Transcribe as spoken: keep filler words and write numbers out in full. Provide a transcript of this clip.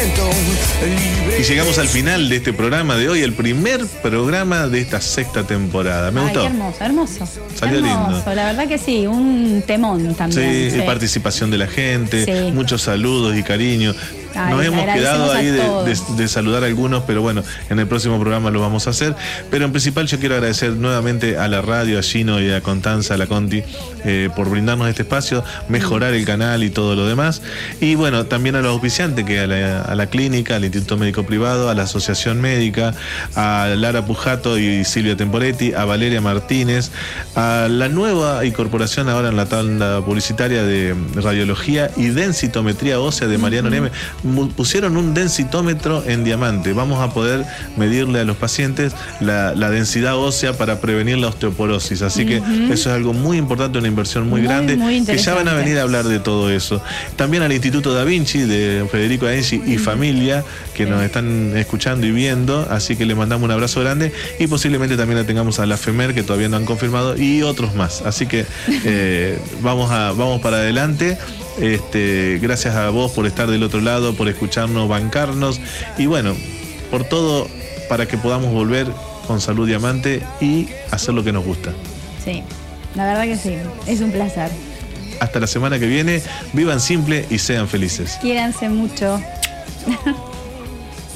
Y llegamos al final de este programa de hoy, el primer programa de esta sexta temporada. Me Ay, gustó. qué hermoso, hermoso. Salió hermoso, lindo. La verdad que sí, un temón también. Sí, Sí, participación de la gente, Sí. muchos saludos y cariño. Ay, Nos hemos quedado agradecemos a ahí de, de, todos. de saludar a algunos, pero bueno, en el próximo programa lo vamos a hacer. Pero en principal yo quiero agradecer nuevamente a la radio, a Gino y a Constanza, a la Conti, eh, por brindarnos este espacio, mejorar el canal y todo lo demás. Y bueno, también a los auspiciantes, que a la, a la clínica, al Instituto Médico Privado, a la Asociación Médica, a Lara Pujato y Silvia Temporetti, a Valeria Martínez, a la nueva incorporación ahora en la tanda publicitaria de radiología y densitometría ósea de Mariano Neme. Pusieron un densitómetro en diamante. Vamos a poder medirle a los pacientes la, la densidad ósea para prevenir la osteoporosis. Así que uh-huh. eso es algo muy importante, una inversión muy, muy grande, muy que ya van a venir a hablar de todo eso. También al Instituto Da Vinci, de Federico Da Vinci y uh-huh. familia, que sí. nos están escuchando y viendo. Así que le mandamos un abrazo grande y posiblemente también la tengamos a la FEMER, que todavía no han confirmado, y otros más. Así que eh, vamos, a, vamos para adelante. Este, gracias a vos por estar del otro lado, por escucharnos, bancarnos y bueno, por todo para que podamos volver con Salud Diamante y hacer lo que nos gusta. Sí, la verdad que sí, es un placer. Hasta la semana que viene, vivan simple y sean felices. Quiéranse mucho.